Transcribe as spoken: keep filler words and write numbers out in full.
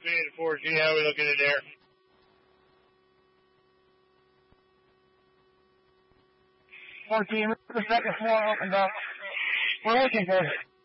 three and four G, how are we looking in there? fourteen, the second floor opened up. We're looking good.